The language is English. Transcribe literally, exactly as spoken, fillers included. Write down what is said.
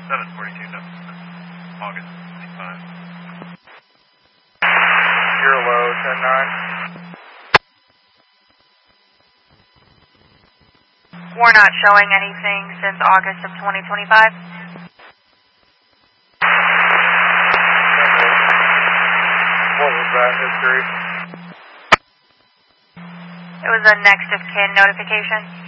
seven forty-two, no, August twenty-five. You're low, ten nine. We're not showing anything since August of twenty twenty-five. What was that history? It was a next of kin notification.